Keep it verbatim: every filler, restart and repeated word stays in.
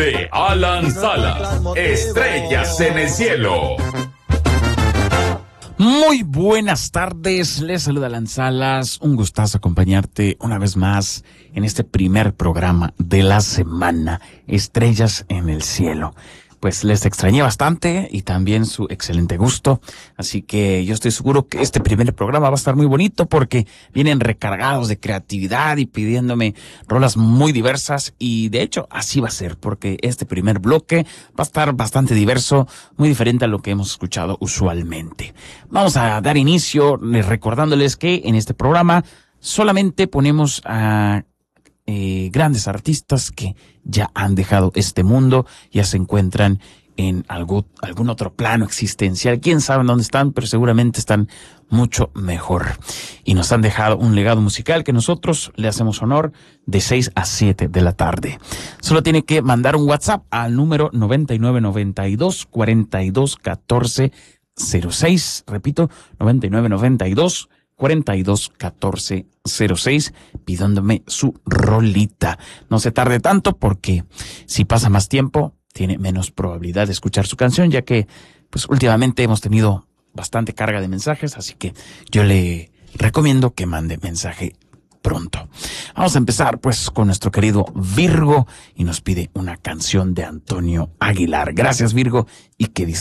De Alan Salas, Estrellas en el Cielo. Muy buenas tardes, les saluda Alan Salas, un gustazo acompañarte una vez más en este primer programa de la semana, Estrellas en el Cielo. Pues les extrañé bastante y también su excelente gusto, así que yo estoy seguro que este primer programa va a estar muy bonito porque vienen recargados de creatividad y pidiéndome rolas muy diversas, y de hecho así va a ser porque este primer bloque va a estar bastante diverso, muy diferente a lo que hemos escuchado usualmente. Vamos a dar inicio recordándoles que en este programa solamente ponemos a Eh, grandes artistas que ya han dejado este mundo, ya se encuentran en algo, algún otro plano existencial. Quién sabe dónde están, pero seguramente están mucho mejor. Y nos han dejado un legado musical que nosotros le hacemos honor de seis a siete de la tarde. Solo tiene que mandar un WhatsApp al número noventa y nueve noventa y dos cuarenta y dos catorce cero seis. Repito, noventa y nueve noventa y dos cuarenta y dos catorce cero seis, pidiéndome su rolita. No se tarde tanto porque si pasa más tiempo, tiene menos probabilidad de escuchar su canción, ya que pues últimamente hemos tenido bastante carga de mensajes, así que yo le recomiendo que mande mensaje pronto. Vamos a empezar pues con nuestro querido Virgo y nos pide una canción de Antonio Aguilar. Gracias, Virgo, y que